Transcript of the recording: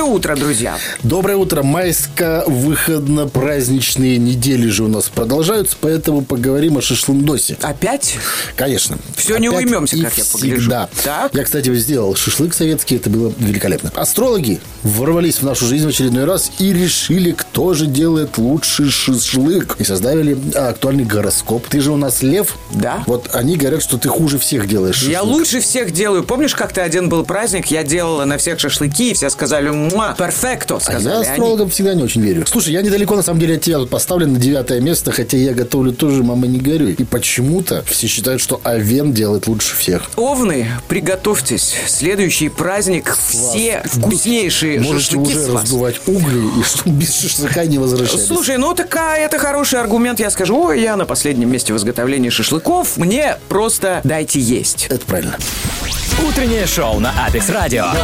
утро, друзья. Доброе утро. Майско-выходно-праздничные недели же у нас продолжаются, поэтому поговорим о шашлындосе. Опять? Конечно. Все не уймемся, как я погляжу. Да. Так. Я, кстати, сделал шашлык советский, это было великолепно. Астрологи ворвались в нашу жизнь в очередной раз и решили, кто же делает лучший шашлык. И создали актуальный гороскоп. Ты же у нас лев. Да. Вот они говорят, что ты хуже всех делаешь шашлык. Я лучше всех делаю. Помнишь, как-то один был праздник, я делала на всех шашлыки, и все сказали «муа, перфекто», сказали. Я астрологам всегда не очень верю. Слушай, я недалеко, на самом деле, от тебя тут поставлен на 9 место, хотя я готовлю тоже, мама, не горюй. И почему-то все считают, что Овен делает лучше всех. Овны, приготовьтесь. Следующий праздник. Все вкуснейшие Можете шашлыки уже с вас. раздувать угли, и чтобы без шашлыка не возвращались. Слушай, ну такая, это хороший аргумент. Я скажу, ой, я на последнем месте в изготовлении шашлыков. Мне просто дайте есть. Это правильно. Утреннее шоу на Алекс Радио.